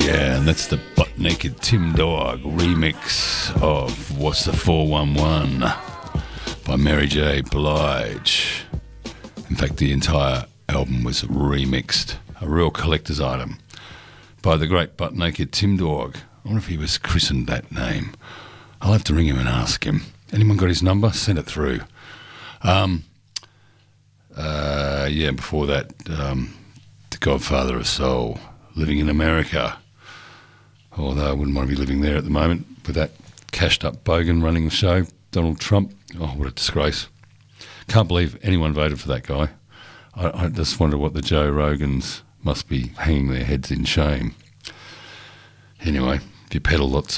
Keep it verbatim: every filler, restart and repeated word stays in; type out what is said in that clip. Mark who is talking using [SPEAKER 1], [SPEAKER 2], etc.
[SPEAKER 1] Yeah, and that's the Butt Naked Tim Dog remix of What's the four one one by Mary J. Blige. In fact, the entire album was remixed, a real collector's item, by the great Butt Naked Tim Dog. I wonder if he was christened that name. I'll have to ring him and ask him. Anyone got his number? Send it through. Um, uh, yeah, before that, um, the Godfather of Soul, Living in America. Although I wouldn't want to be living there at the moment with that cashed up bogan running the show, Donald Trump. Oh, what a disgrace. Can't believe anyone voted for that guy. I, I just wonder what the Joe Rogans must be hanging their heads in shame. Anyway, if you pedal lots